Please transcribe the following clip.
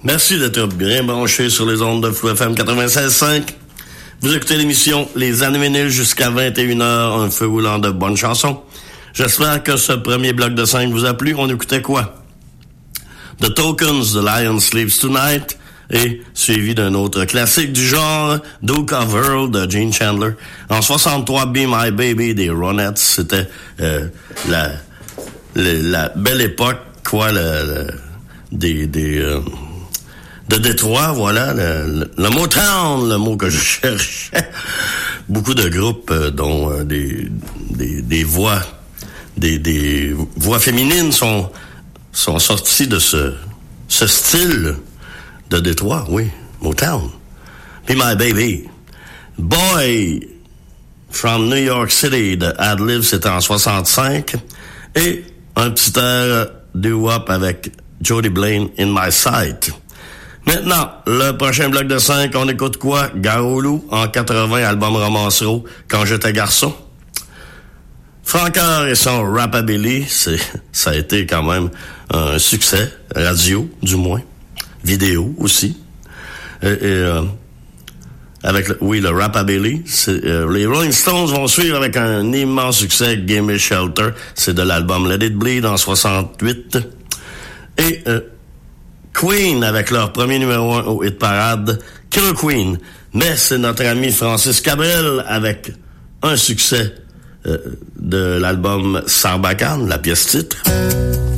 Merci d'être bien branché sur les ondes de Fou FM 96.5. Vous écoutez l'émission Les Années Vinyles jusqu'à 21h, un feu roulant de bonnes chansons. J'espère que ce premier bloc de 5 vous a plu. On écoutait quoi? The Tokens, The Lion Sleeps Tonight, et suivi d'un autre classique du genre, Duke of Earl de Gene Chandler. En 63, Be My Baby des Ronettes. C'était la belle époque, quoi, de Détroit, voilà, le Motown, le mot que je cherchais. Beaucoup de groupes dont des voix féminines sont sortis de ce style de Détroit, oui, Motown. Be My Baby. Boy from New York City de Ad-Lib, c'était en 65. Et un petit air doo-wop avec Jody Blaine, In My Sight. Maintenant, le prochain bloc de 5, on écoute quoi? Garoulou, en 80, album Romanceau, Quand j'étais garçon. Francoeur et son Rapabilly, ça a été quand même un succès, radio, du moins, vidéo aussi. Avec le Rapabilly, les Rolling Stones vont suivre avec un immense succès, Gimme Shelter, c'est de l'album Let It Bleed en 68. Et Queen avec leur premier numéro 1 au hit parade, Killer Queen. Mais c'est notre ami Francis Cabrel avec un succès de l'album Sarbacane, la pièce titre.